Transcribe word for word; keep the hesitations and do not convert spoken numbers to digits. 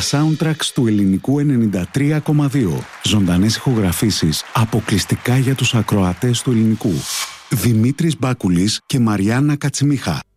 soundtracks του ελληνικού ενενήντα τρία κόμμα δύο. Ζωντανές ηχογραφήσεις αποκλειστικά για τους ακροατές του ελληνικού. Δημήτρης Μπάκουλης και Μαριάννα Κατσιμίχα.